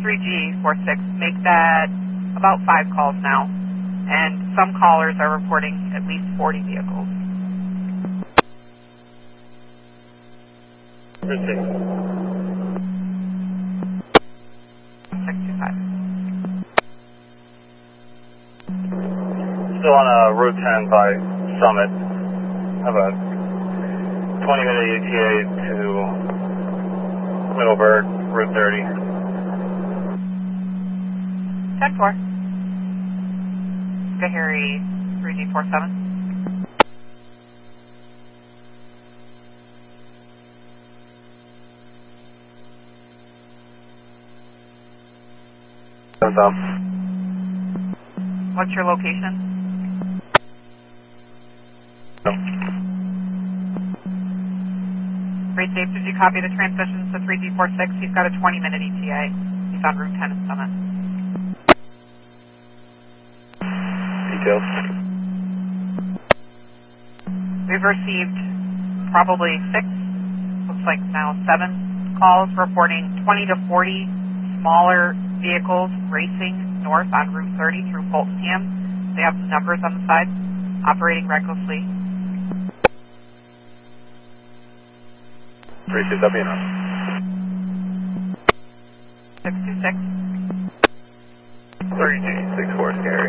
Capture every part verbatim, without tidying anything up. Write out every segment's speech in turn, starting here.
three G four six, make that about five calls now, and some callers are reporting at least forty vehicles. six two five. Still on uh, Route ten by Summit. Have a twenty minute E T A to Middleburg, Route thirty. ten four. Schoharie three G four seven. What's up? What's your location? No. Great Dave, did you copy the transmissions to three G four six? He's got a twenty minute E T A. He's on Route ten in Summit. Details. We've received probably six, looks like now seven calls reporting twenty to forty smaller vehicles racing north on Route thirty through Fulton Ham. They have numbers on the side, operating recklessly. Appreciate that being on. six two six. three G six four Schoharie.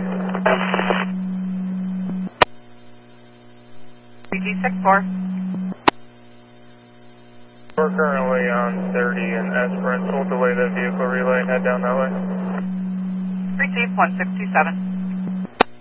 three G six four. We're currently on thirty in Esperance. We'll delay the vehicle relay and head down that way. three G one six two seven.